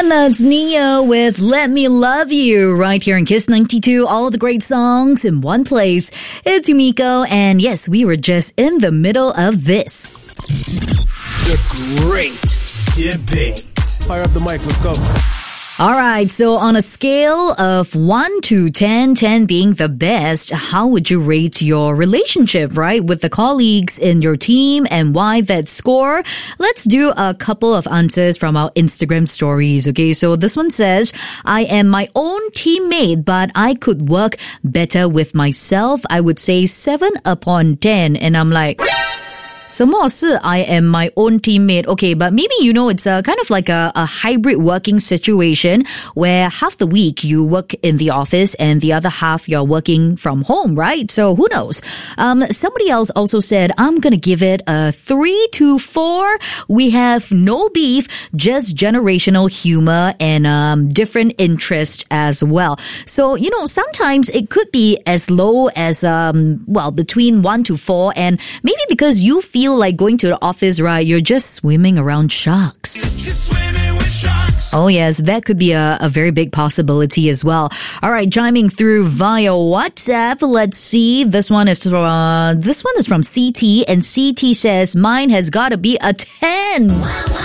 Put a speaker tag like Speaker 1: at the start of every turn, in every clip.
Speaker 1: And that's Neo with Let Me Love You right here in Kiss 92. All of the great songs in one place. It's Yumiko, and yes, we were just in the middle of this.
Speaker 2: The Great Debate.
Speaker 3: Fire up the mic, let's go.
Speaker 1: All right, so on a scale of 1 to 10, 10 being the best, how would you rate your relationship, right, with the colleagues in your team, and why that score? Let's do a couple of answers from our Instagram stories, okay? So this one says, I am my own teammate, but I could work better with myself. I would say 7 upon 10, and I'm like... 什么是 I am my own teammate? Okay, but maybe, it's kind of like a hybrid working situation where half the week you work in the office and the other half you're working from home, right? So who knows? Somebody else also said, I'm going to give it a 3 to 4. We have no beef, just generational humor and different interest as well. So, sometimes it could be as low as, between 1 to 4, and maybe because you feel like going to the office, right, you're just swimming around sharks.
Speaker 2: You're swimming with sharks.
Speaker 1: Oh yes, that could be a very big possibility as well. All right, chiming through via WhatsApp. Let's see. This one is from CT, and CT says mine has got to be a 10.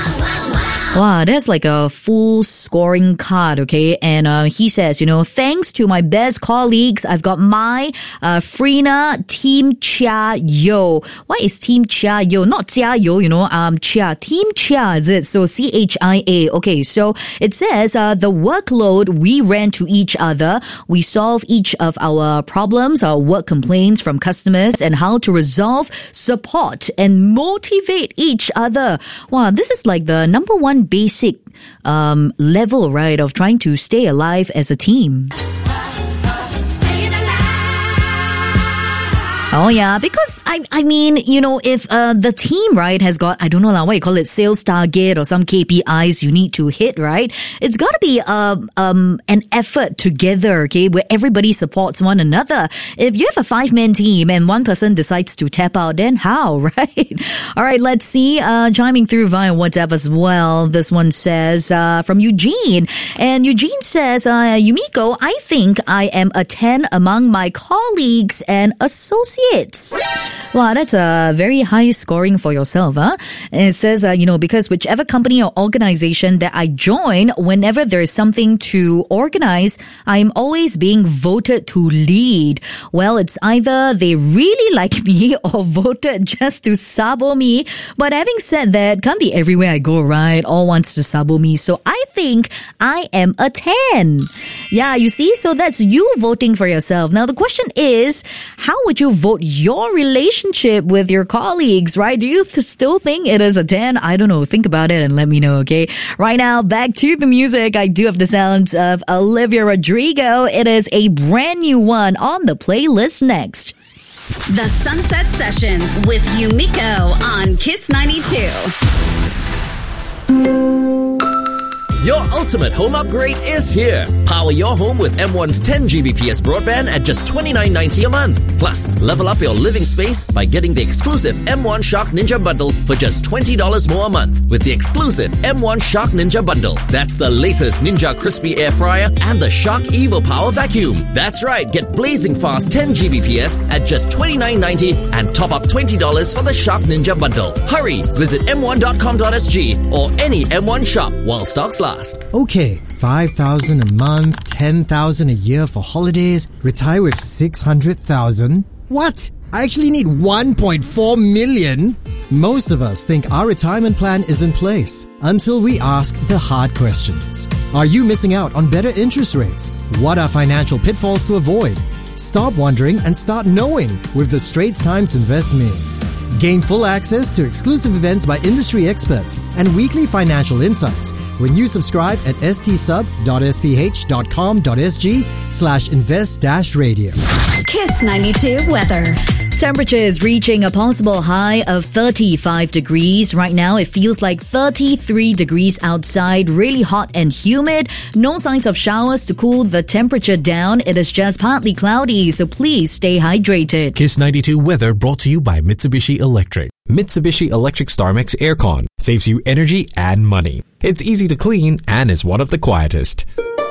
Speaker 1: Wow, that's like a full scoring card, okay? And he says, thanks to my best colleagues, I've got my Freena Team Chia Yo. What is Team Chia Yo? Not Jia Yo, Chia. Team Chia, is it? So CHIA. Okay, so it says the workload, we ran to each other. We solve each of our problems, our work complaints from customers, and how to resolve, support, and motivate each other. Wow, this is like the number one basic level, right, of trying to stay alive as a team. Oh, yeah, because, I mean, if the team, right, has got, I don't know what you call it, sales target or some KPIs you need to hit, right? It's got to be an effort together, okay, where everybody supports one another. If you have a 5-man team and one person decides to tap out, then how, right? All right, let's see. Chiming through via WhatsApp as well. This one says from Eugene. And Eugene says, Yumiko, I think I am a 10 among my colleagues and associates. Wow, that's a very high scoring for yourself, huh? And it says, because whichever company or organization that I join, whenever there's something to organize, I'm always being voted to lead. Well, it's either they really like me or voted just to sabo me. But having said that, can't be everywhere I go, right? All wants to sabo me. So I think I am a 10. Yeah, you see? So that's you voting for yourself. Now, the question is, how would you vote your relationship with your colleagues, right? Do you still think it is a 10? I don't know. Think about it and let me know, okay? Right now, back to the music. I do have the sounds of Olivia Rodrigo. It is a brand new one on the playlist next.
Speaker 4: The Sunset Sessions with Yumiko on Kiss 92.
Speaker 5: Your ultimate home upgrade is here. Power your home with M1's 10 Gbps broadband at just $29.90 a month. Plus, level up your living space by getting the exclusive M1 Shark Ninja Bundle for just $20 more a month with the exclusive M1 Shark Ninja Bundle. That's the latest Ninja Crispy Air Fryer and the Shark Evo Power Vacuum. That's right, get blazing fast 10 Gbps at just $29.90 and top up $20 for the Shark Ninja Bundle. Hurry, visit m1.com.sg or any M1 shop while stocks last.
Speaker 6: Okay, 5,000 a month, 10,000 a year for holidays, retire with 600,000. What? I actually need 1.4 million? Most of us think our retirement plan is in place until we ask the hard questions. Are you missing out on better interest rates? What are financial pitfalls to avoid? Stop wondering and start knowing with the Straits Times Invest Me. Gain full access to exclusive events by industry experts and weekly financial insights when you subscribe at stsub.sph.com.sg/invest-radio.
Speaker 4: Kiss 92 weather.
Speaker 1: Temperatures reaching a possible high of 35 degrees. Right now, it feels like 33 degrees outside, really hot and humid. No signs of showers to cool the temperature down. It is just partly cloudy, so please stay hydrated.
Speaker 3: Kiss 92 weather brought to you by Mitsubishi Electric. Mitsubishi Electric StarMax Aircon saves you energy and money. It's easy to clean and is one of the quietest.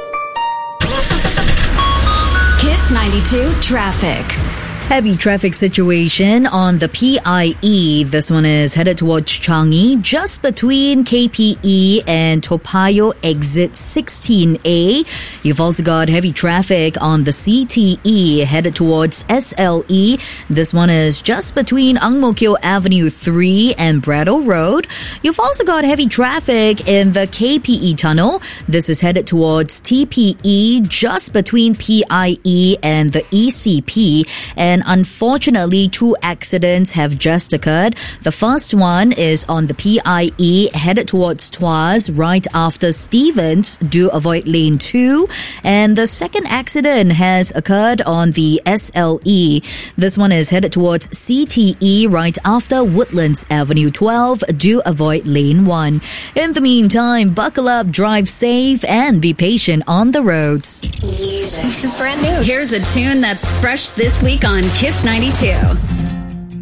Speaker 4: Kiss 92 traffic.
Speaker 1: Heavy traffic situation on the PIE. This one is headed towards Changi, just between KPE and Toa Payoh exit 16A. You've also got heavy traffic on the CTE headed towards SLE. This one is just between Ang Mo Kio Avenue 3 and Brattle Road. You've also got heavy traffic in the KPE tunnel. This is headed towards TPE, just between PIE and the ECP. And unfortunately, 2 accidents have just occurred. The first one is on the PIE headed towards Tuas right after Stevens. Do avoid lane 2. And the second accident has occurred on the SLE. This one is headed towards CTE right after Woodlands Avenue 12. Do avoid lane 1. In the meantime, buckle up, drive safe, and be patient on the roads.
Speaker 4: This is brand new. Here's a tune that's fresh this week on Kiss 92.